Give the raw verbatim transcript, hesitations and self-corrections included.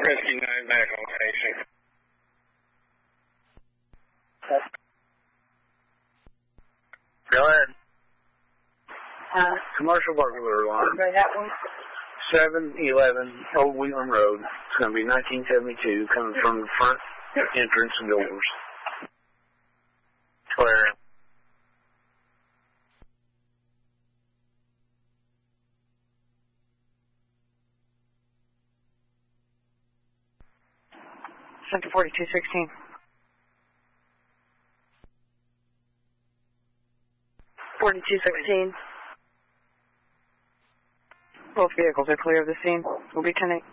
Rescue nine back on station. Go ahead. Uh, Commercial burglar alarm. okay, that one. seven eleven Old Wheeling Road. It's going to be nineteen seventy-two, coming from the front entrance doors. Clear. Center forty-two sixteen. forty-two sixteen. Both vehicles are clear of the scene. Will be ten eight.